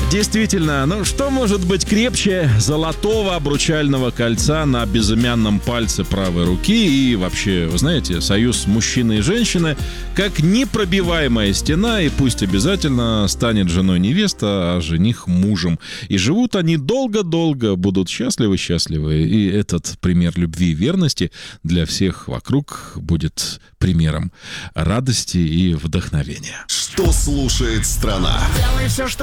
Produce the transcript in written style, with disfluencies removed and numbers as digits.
Действительно, ну что может быть крепче золотого обручального кольца на безымянном пальце правой руки и вообще, вы знаете, союз мужчины и женщины как непробиваемая стена, и пусть обязательно станет женой невеста, а жених мужем. И живут они долго-долго, будут счастливы-счастливы. И этот пример любви и верности для всех вокруг будет примером радости и вдохновения. Что слушает страна? Делай все, что